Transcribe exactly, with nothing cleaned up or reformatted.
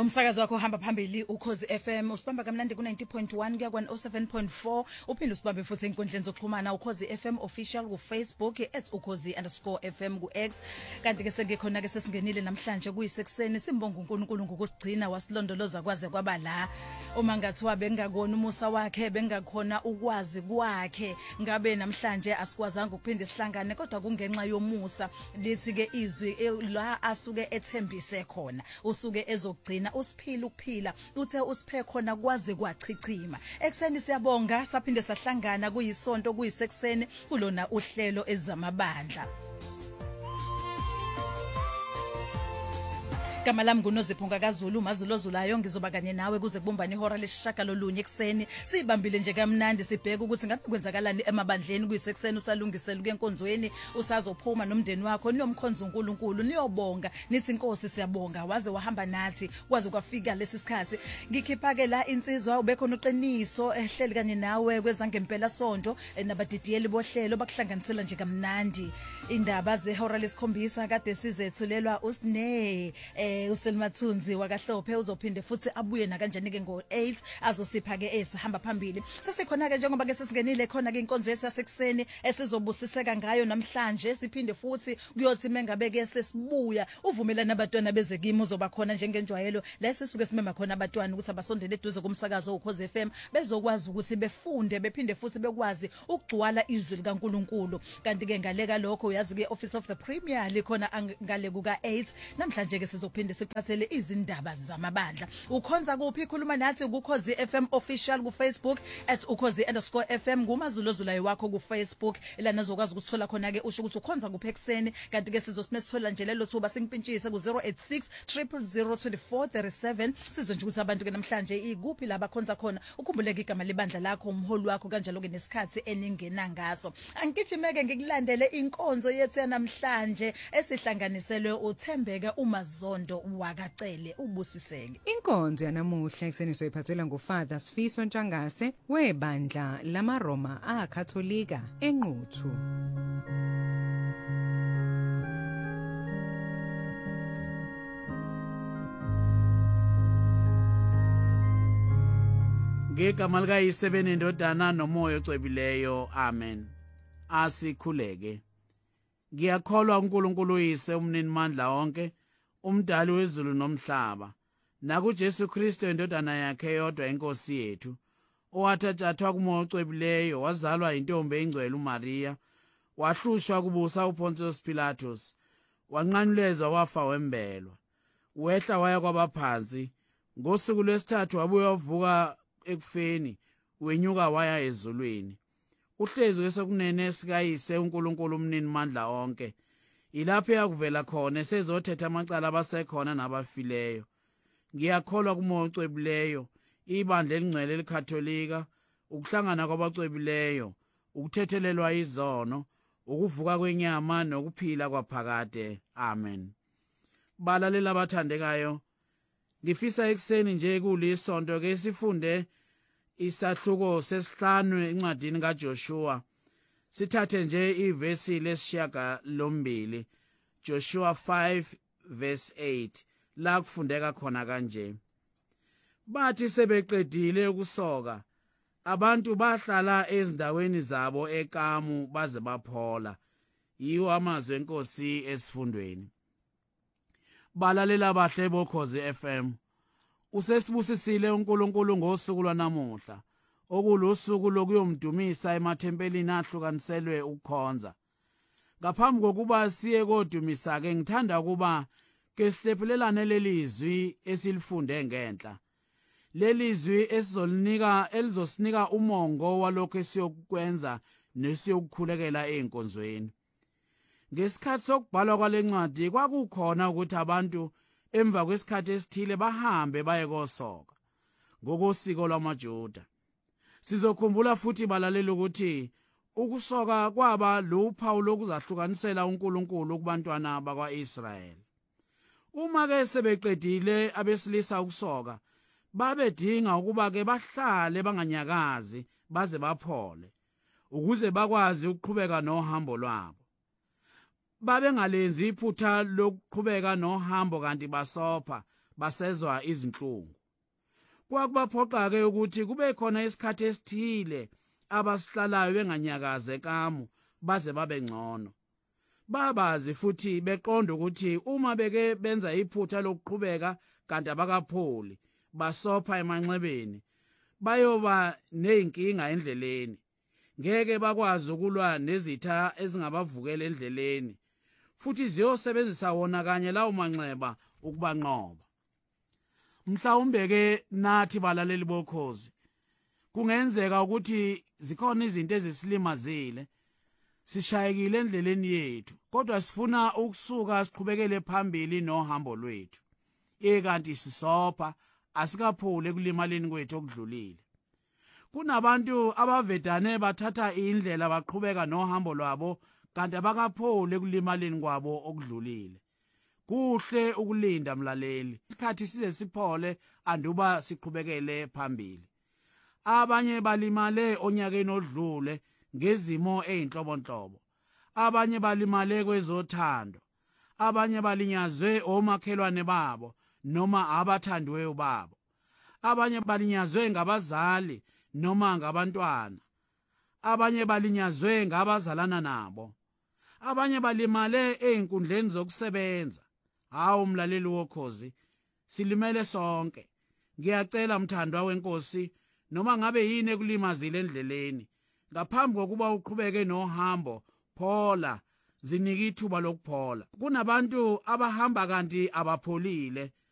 Umsakazo wakho hamba phambili uKhozi F M usibamba kamnandi ku ninety point one kuya ku oh seven point four uphinde usibambe futhi enkundleni zokuxhumana uKhozi F M official ku Facebook at ukhozi underscore F M ku X kanti ke sengikhona ke sesingenile namhlanje kuyisekuseni simbonga uNkulunkulu ngokusigcina wasilondoloza kwaze kwaba la uma ngathi wabe ngakona umusa wakhe bengakhona ukwazi kwakhe ngabe namhlanje asikwazanga ukuphinde sihlangane kodwa kungenxa yomusa lithi ke izwi la asuke ethembise khona usuke ezogcina usiphila ukuphila uthe usiphe khona kwaze kwachichima ekseni siyabonga saphinde sahlangana kuyisonto kuyisekuseni kulona uhlelo ezamabandla Gama lami nguNoziphunga kaZulu uMazulu ozulayo ngizoba kanye nawe kuze kubumbane ihora lesishaka lolunye ekseni sibambile nje kamnandi sibheke ukuthi ngabe kwenzakalani emabandleni kuyisekuseni usalungisela ukwenkonzweni usazophuma nomndeni wakho niyomkhonza uNkulunkulu niyobonga nithi inkosi siyabonga waze wahamba nathi kwaze kwafika lesi sikhathi ngikhipha ke la insizwa ubekho noqiniso ehleli kanye nawe kwezangempela sonto nabadidiyeli bohlelo bakuhlanganisela nje kamnandi indaba zehora lesikhombisa kade sizethulelwa usine eh uSelmathunzi wakaHlophe uzophinde futhi abuye na kanjani ke ngo eight azosipha ke esihamba phambili sesikhona ke njengoba ke sesingenile khona ke inkonzo yasekuseni esizobusiseka ngayo namhlanje siphinde futhi kuyothi mengabe ke sesibuya uvumelana abantwana bezekimo uzoba khona njengenjwayelo la sisuke simema khona abantwana ukuthi abasondele eduze kumsakazo uKhozi F M bezokwazi ukuthi befunde bephinde futhi bekwazi ukugcwala izwi likaNkuluNkulu kanti ke ngaleka lokho uyazi ke Office of the Premier likhona ngale kuka eight namhlanje ke sizophinde sikuphathele izindaba zamabandla ukhonza kuphi ikhuluma nathi kuKhozi F M official ku Facebook at ukhozi underscore F M nguMazulu ozulayo wakho ku Facebook la nazokwazi ukuthola khona ke usho ukuthi ukhonza kuphi ekseni kanti ke sizosimesithola nje lelo thuba singimpintshise ku zero eight six zero zero zero two four three seven sizwe nje ukuthi abantu ke namhlanje ikuphi la bakhonza khona ukhumbuleke igama lebandla lakho umholi wakho kanjalo ke nesikhathi eningena ngaso angigijimeke ngikulandele inkonzo yethu namhlanje esihlanganiselwe uThembeka uMazondo wakacele ubusiseke inkonzo yanamuhla ekseni soyiphathela nguFather Sifiso Ntshangase webandla lamaRoma akatholika enquthu ngegama likaYisebeni indodana nomoya ocwebileyo amen asikhuleke ngiyakholwa uNkulunkulu uyise umnini mandla wonke umdali wezulu nomhlaba nakuJesu Kristu indodana yakhe yodwa inkosi yethu owathathathwa kumoya ocwebileyo wazalwa intombi engcwele uMaria wahlushwa kubusa uPontius Pilatus wanqanulezwa wafa wembelwa wehla waya kwabaphansi ngosuku lwesithathu wabuya wavuka ekufeni wenyuka waya ezulwini uhlezi kwesokunene sikayise uNkulunkulu umnini mandla wonke ilapho yakuvela khona sezothetha amacala abasekhona nabafileyo ngiyakholwa kumoya ocwebileyo ibandla elingcwele leKatolika ukuhlangana kwabacwebileyo ukuthethelelwa izono ukuvuka kwenyama nokuphila kwaphakade amen balalela abathandekayo ngifisa ekseni nje kulisonto ke sifunde isahluko sesihlanu encwadini kaJoshua sithathe nje ivesi lesishaga lombili Joshua five verse eight la kufundeka khona kanje bathi sebeqedile ukusoka abantu bahlala ezindaweni zabo eKamu baze baphola yiwo amazwi enkosi esifundweni balalela abahle boKhozi F M usesibusisile uNkulunkulu ngosuku lwanamuhla okulusuku lokuyomdumisa emathempelini ahlukaniselwe ukukhonza ngaphambi kokuba siye kodumisa ke ngithanda ukuba ke silephelelane lelizwi esilifunde ngenhla lelizwi esizolinika elizosinika umongo walokho esiyokwenza nesiyokukhulekela einkonzweni ngesikhathi sokubhalwa kwalencwadi kwakukhona ukuthi abantu emva kwesikhathi esithile bahambe baye kosoka ngokosiko lwamaJuda sizokhumbula futhi balalela ukuthi ukusoka kwaba luphawu lokuzahlukanisela uNkulunkulu kubantwana bakwaIsrayeli uma ke sebeqedile abesilisa ukusoka babedinga ukuba ke bahlale banganyakazi baze baphole ukuze bakwazi ukuqhubeka nohambo lwabo babe ngalenzi iphutha lokuqhubeka nohambo kanti basopha basezwa izinhlungu. Kwakubaphoqa ke ukuthi kube khona isikhathi esithile abasihlalayo benganyakaze kamu baze babe ngcono. Babazi futhi beqonda ukuthi uma beke benza iphutha lokuqhubeka kanti abakapholi basopha emanxebeni bayoba nezinkinga endleleni. Ngeke bakwazi ukulwa nezitha ezingabavukela endleleni futhi ziyosebenzisa wona kanye lawo manxeba ukubanqoba. Mhlawumbe ke nathi balaleli bokhozi kungenzeka ukuthi zikhona izinto ezisilimazile sishayekile endleleni yethu kodwa sifuna ukusuka siqhubekele phambili nohambo lwethu. Ekanti sisopha asikaphuli ekulimaleni kwethu okudlulile. Kunabantu abavedane bathatha indlela baqhubeka nohambo lwabo kanti abakapholi ekulimaleni kwabo okudlulile. Kuhle ukulinda mlaleli isikhathi size siphole anduba siqhubekele phambili. Abanye balimale onyakeni odlule ngezimo ezinhlobonhlobo. Abanye balimale kwezothando. Abanye balinyazwe omakhelwane babo noma abathandwe babo. Abanye balinyazwe ngabazali noma ngabantwana. Abanye balinyazwe ngabazalana nabo. Abanye balimale ezinkundleni zokusebenza. Hawu mlaleli wokhozi, silimele sonke. Ngiyacela mthandwa wenkosi noma ngabe yini ekulimazile endleleni, ngaphambi kokuba uqhubeke nohambo, phola, zinike ithuba lokuphola. Kunabantu abahamba kanti abapholile,